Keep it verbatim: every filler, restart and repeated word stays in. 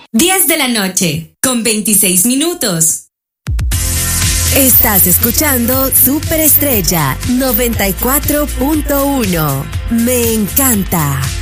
diez de la noche, con veintiséis minutos. Estás escuchando Superestrella noventa y cuatro punto uno. Me encanta.